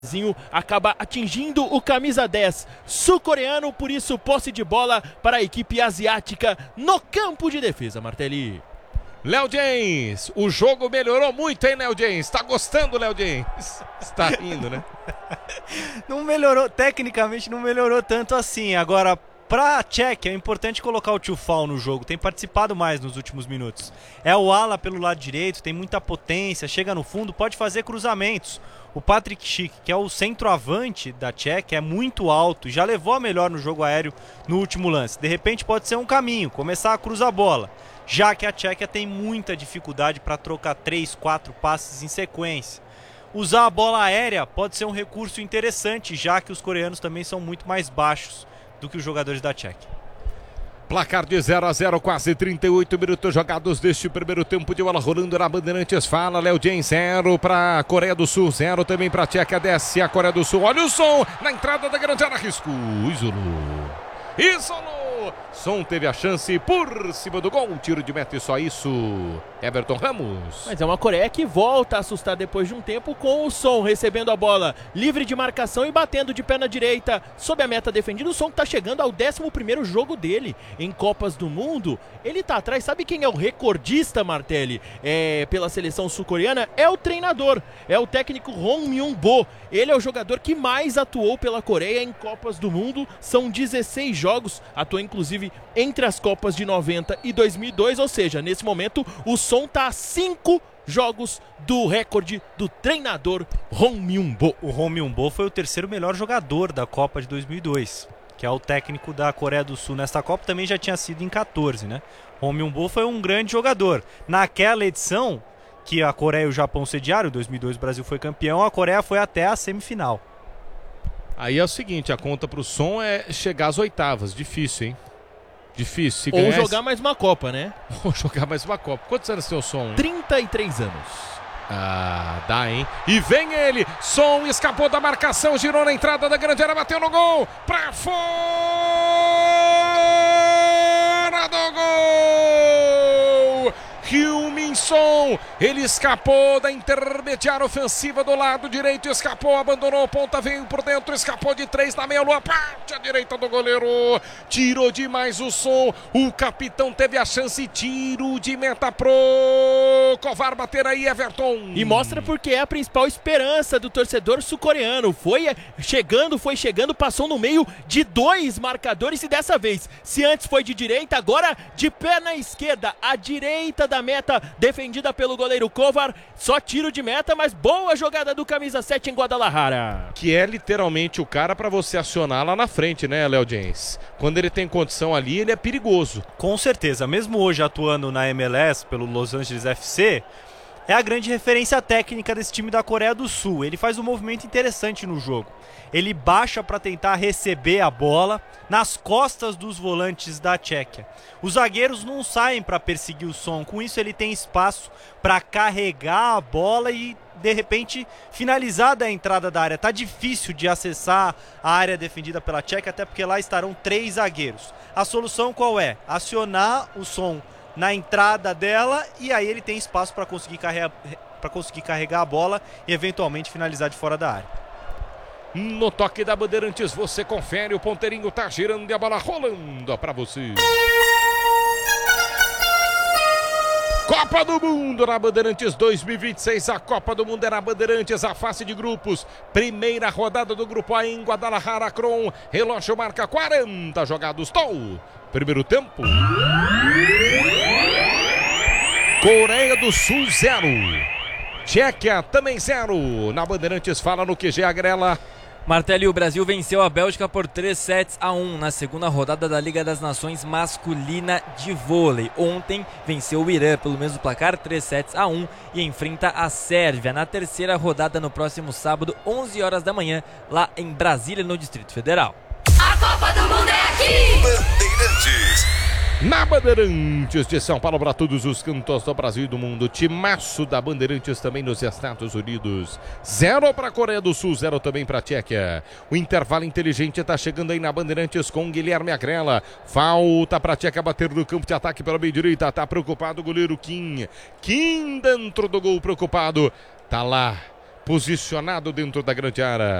acaba atingindo o camisa 10 sul-coreano, por isso posse de bola para a equipe asiática no campo de defesa, Martelli. Léo James, o jogo melhorou muito, hein, Léo James? Tá gostando, Léo James? Está rindo, né? Não melhorou, tecnicamente não melhorou tanto assim. Agora, pra Tchequia é importante colocar o Coufal no jogo, tem participado mais nos últimos minutos. É o ala pelo lado direito, tem muita potência, chega no fundo, pode fazer cruzamentos. O Patrick Schick, que é o centroavante da Tchequia, é muito alto e já levou a melhor no jogo aéreo no último lance. De repente pode ser um caminho, começar a cruzar a bola, já que a Tchequia tem muita dificuldade para trocar 3, 4 passes em sequência. Usar a bola aérea pode ser um recurso interessante, já que os coreanos também são muito mais baixos do que os jogadores da Tchequia. Placar de 0-0, quase 38 minutos jogados deste primeiro tempo de bola rolando na Bandeirantes. Fala, Léo James, 0 para a Coreia do Sul, 0 também para a Tchequia, desce a Coreia do Sul. Olha o som na entrada da grande área, risco, isolou. Som teve a chance por cima do gol, tiro de meta e só isso. Everton Ramos. Mas é uma Coreia que volta a assustar depois de um tempo, com o Son recebendo a bola livre de marcação e batendo de perna direita sob a meta defendida. O Son que tá chegando ao 11º jogo dele em Copas do Mundo. Ele tá atrás, sabe quem é o recordista, Martelli? Pela seleção sul-coreana? É o treinador, é o técnico Hong Myung-bo. Ele é o jogador que mais atuou pela Coreia em Copas do Mundo, são 16 jogos, atuou inclusive entre as Copas de 90 e 2002, ou seja, nesse momento o Son tá a 5 jogos do recorde do treinador Hong Myung-bo. O Hong Myung-bo foi o terceiro melhor jogador da Copa de 2002, que é o técnico da Coreia do Sul nesta Copa, também já tinha sido em 14, né? Hong Myung-bo foi um grande jogador. Naquela edição que a Coreia e o Japão sediaram, em 2002 o Brasil foi campeão, a Coreia foi até a semifinal. Aí é o seguinte, a conta pro Son é chegar às oitavas, difícil, hein? Difícil. Se Ou ganhar jogar mais uma Copa, né? Ou jogar mais uma Copa. Quantos anos tem o Son? 33 anos. Ah, dá, hein? E vem ele, Son escapou da marcação, girou na entrada da grande área, bateu no gol, pra fora do gol! Heung-min Son, ele escapou da intermediária ofensiva do lado direito, escapou, abandonou a ponta, veio por dentro, escapou de 3 na meia-lua, parte à direita do goleiro, tirou demais o Son, o capitão teve a chance, tiro de meta pro Kovar bater aí, Everton. E mostra porque é a principal esperança do torcedor sul-coreano, foi chegando, passou no meio de 2 marcadores e dessa vez, se antes foi de direita, agora de perna esquerda, à direita da meta, defendida pelo goleiro Kovar, só tiro de meta, mas boa jogada do camisa 7 em Guadalajara. Que é literalmente o cara para você acionar lá na frente, né, Léo James? Quando ele tem condição ali, ele é perigoso. Com certeza, mesmo hoje atuando na MLS pelo Los Angeles FC, é a grande referência técnica desse time da Coreia do Sul. Ele faz um movimento interessante no jogo. Ele baixa para tentar receber a bola nas costas dos volantes da Tchequia. Os zagueiros não saem para perseguir o Son. Com isso ele tem espaço para carregar a bola e de repente finalizar da entrada da área. Tá difícil de acessar a área defendida pela Tchequia, até porque lá estarão 3 zagueiros. A solução qual é? Acionar o Son na entrada dela e aí ele tem espaço para conseguir carregar a bola e eventualmente finalizar de fora da área. No toque da Bandeirantes, você confere, o ponteirinho tá girando e a bola rolando pra você. Copa do Mundo na Bandeirantes 2026, a Copa do Mundo é na Bandeirantes, a fase de grupos, primeira rodada do grupo A em Guadalajara, Kron, relógio marca 40 jogados, primeiro tempo. Coreia do Sul 0, Tchequia também 0, na Bandeirantes fala no QG Agrela. Martelli, o Brasil venceu a Bélgica por 3-1 na segunda rodada da Liga das Nações masculina de vôlei. Ontem venceu o Irã pelo mesmo placar, 3-1, e enfrenta a Sérvia na terceira rodada no próximo sábado, 11 horas da manhã, lá em Brasília, no Distrito Federal. A Copa do Mundo é aqui! Bandeirantes. Na Bandeirantes de São Paulo para todos os cantos do Brasil e do mundo. Timaço da Bandeirantes também nos Estados Unidos. 0 para a Coreia do Sul, 0 também para a Tchequia. O intervalo inteligente está chegando aí na Bandeirantes com Guilherme Agrela. Falta para a Tchequia bater no campo de ataque pela meia direita. Está preocupado o goleiro Kim. Kim dentro do gol preocupado. Tá lá. posicionado dentro da grande área.